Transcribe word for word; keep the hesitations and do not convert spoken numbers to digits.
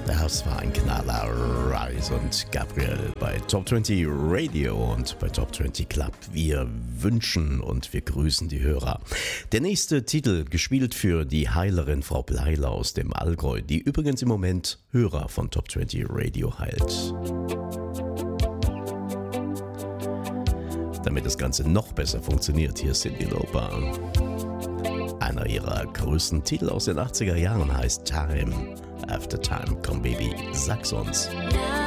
Das war ein Knaller. Rise und Gabriel bei Top zwanzig Radio und bei Top zwanzig Club. Wir wünschen und wir grüßen die Hörer. Der nächste Titel, gespielt für die Heilerin Frau Bleiler aus dem Allgäu, die übrigens im Moment Hörer von Top zwanzig Radio heilt. Damit das Ganze noch besser funktioniert, hier ist Cyndi Lauper. Einer ihrer größten Titel aus den achtziger Jahren heißt Time After Time. Komm Baby, sag's uns. Now